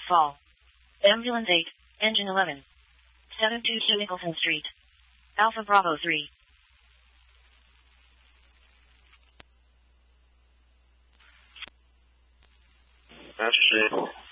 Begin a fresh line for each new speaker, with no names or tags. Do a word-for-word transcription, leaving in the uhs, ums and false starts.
Fall. Ambulance eight, Engine eleven. seven two two Nicholson Street. Alpha Bravo three.
That's it.